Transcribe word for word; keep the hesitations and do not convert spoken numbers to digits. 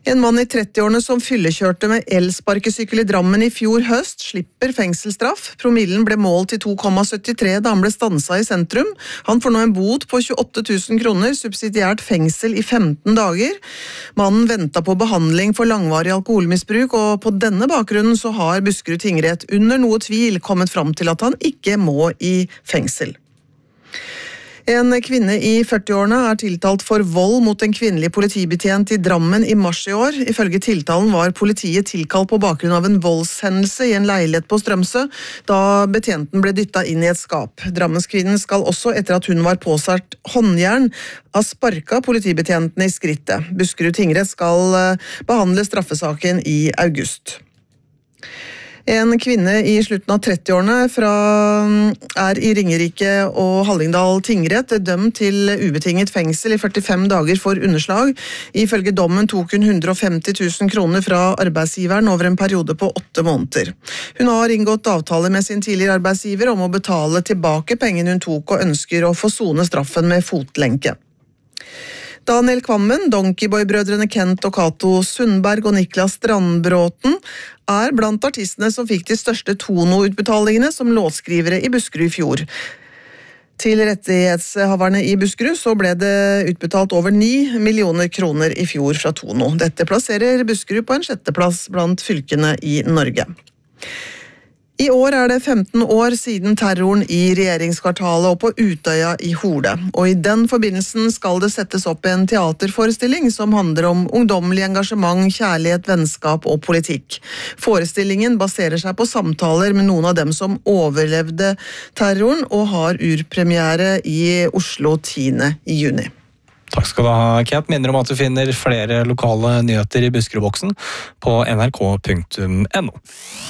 En mann i trettiårene som fyllekjørte med elsparkesykkel i Drammen i fjor høst slipper fengselsstraff. Promillen ble målt til to komma syttitre da han ble stanset i sentrum. Han får nå en bot på tjueåtte tusen kroner, subsidiært fengsel i femten dager. Mannen ventet på behandling for langvarig alkoholmisbruk, og på denne bakgrunnen så har Buskerud tingrett under noe tvil kommet fram til at han ikke må i fengsel. En kvinne i førtiårene er tiltalt for vold mot en kvinnelig politibetjent i Drammen i mars i år. Ifølge tiltalen var politiet tilkalt på bakgrunn av en voldshendelse i en leilighet på Strømsø, da betjenten ble dyttet inn i et skap. Drammenskvinnen skal også, etter at hun var påsatt håndjern, ha sparket politibetjentene i skrittet. Buskerud tingrett skal behandle straffesaken i august. En kvinne i slutten av trettiårene fra, er i Ringerike og Hallingdal tingrett dømt til ubetinget fengsel i førtifem dager for underslag. Ifølge dommen tok hun hundre og femti tusen kroner fra arbeidsgiveren over en periode på åtte måneder. Hun har inngått avtale med sin tidligere arbeidsgiver om å betale tilbake pengene hun tok og ønsker å få sone straffen med fotlenke. Daniel Kvammen, Donkeyboy-brødrene Kent og Cato Sundberg og Niklas Strandbråten er blant artistene som fikk de største Tono-utbetalingene som låtskrivere i Buskerud i fjor. Til rettighetshaverne i Buskerud så ble det utbetalt over ni millioner kroner i fjor fra Tono. Dette plasserer Buskerud på en sjetteplass blant fylkene i Norge. I år er det femten år siden terroren i regjeringskvartalet og på Utøya i Hole, og i den forbindelsen skal det settes opp en teaterforestilling som handler om ungdommelig engasjement, kjærlighet, vennskap og politikk. Forestillingen baserer seg på samtaler med noen av dem som overlevde terroren og har urpremiere i Oslo tiende juni. Takk skal du ha, Kat. Minner om at du finner flere lokale nyheter i Buskerudboksen på n r k punktum n o.